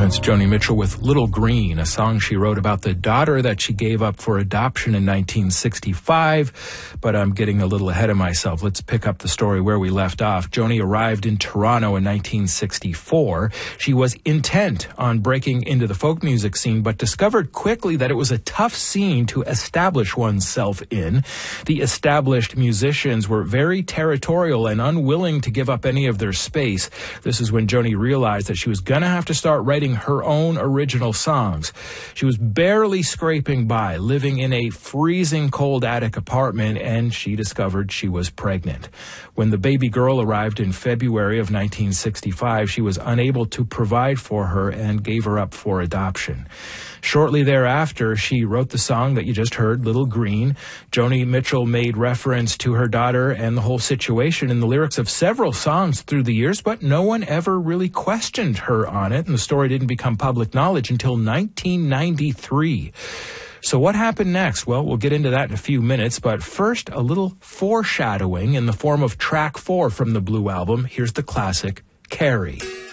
That's Joni Mitchell with Little Green, a song she wrote about the daughter that she gave up for adoption in 1965. But I'm getting a little ahead of myself. Let's pick up the story where we left off. Joni arrived in Toronto in 1964. She was intent on breaking into the folk music scene, but discovered quickly that it was a tough scene to establish oneself in. The established musicians were very territorial and unwilling to give up any of their space. This is when Joni realized that she was going to have to start writing her own original songs. She was barely scraping by, living in a freezing cold attic apartment, and she discovered she was pregnant. When the baby girl arrived in February of 1965, she was unable to provide for her and gave her up for adoption. Shortly thereafter, she wrote the song that you just heard, Little Green. Joni Mitchell made reference to her daughter and the whole situation in the lyrics of several songs through the years, but no one ever really questioned her on it, and the story didn't become public knowledge until 1993. So what happened next? Well, we'll get into that in a few minutes, but first, a little foreshadowing in the form of track 4 from the Blue Album. Here's the classic, Carrie.